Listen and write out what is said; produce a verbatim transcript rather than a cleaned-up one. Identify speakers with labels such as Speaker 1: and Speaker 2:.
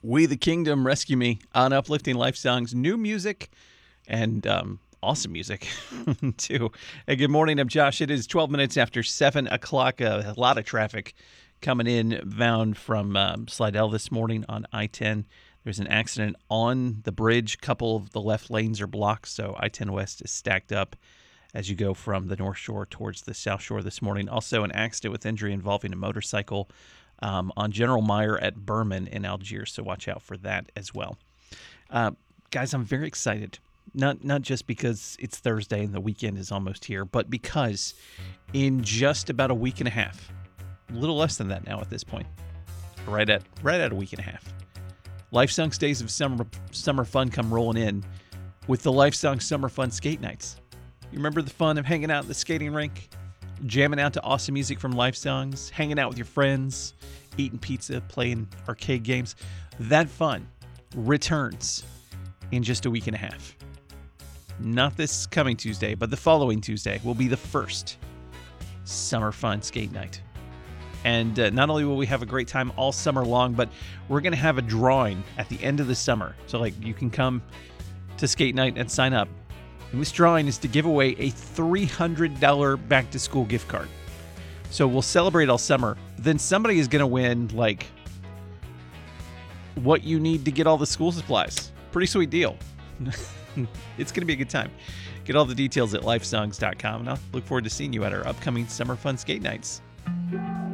Speaker 1: We the Kingdom, Rescue Me on Uplifting Life Songs. New music and um, awesome music, too. Hey, good morning. I'm Josh. It is twelve minutes after seven o'clock. Uh, a lot of traffic coming in bound from um, Slidell this morning on I ten. There's an accident on the bridge. A couple of the left lanes are blocked, so I ten West is stacked up as you go from the North Shore towards the South Shore this morning. Also, an accident with injury involving a motorcycle Um, on General Meyer at Berman in Algiers, so watch out for that as well. Uh, guys, I'm very excited, not not just because it's Thursday and the weekend is almost here, but because in just about a week and a half, a little less than that now at this point, right at right at a week and a half, Life Songs Days of Summer Summer Fun come rolling in with the Life Songs Summer Fun Skate Nights. You remember the fun of hanging out at the skating rink? Jamming out to awesome music from Life Songs, hanging out with your friends, eating pizza, playing arcade games. That fun returns in just a week and a half. Not this coming Tuesday, but the following Tuesday will be the first Summer Fun Skate Night. And uh, not only will we have a great time all summer long, but we're going to have a drawing at the end of the summer. So like you can come to Skate Night and sign up. And this drawing is to give away a three hundred dollars back-to-school gift card. So we'll celebrate all summer. Then somebody is going to win, like, what you need to get all the school supplies. Pretty sweet deal. It's going to be a good time. Get all the details at lifesongs dot com, and I'll look forward to seeing you at our upcoming Summer Fun Skate Nights.